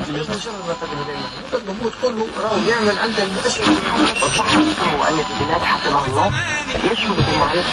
تطلبوه تقول له راهو يعمل عندك الاشياء. وصحح المؤلف بلال حفظه الله يشهد بمعرفة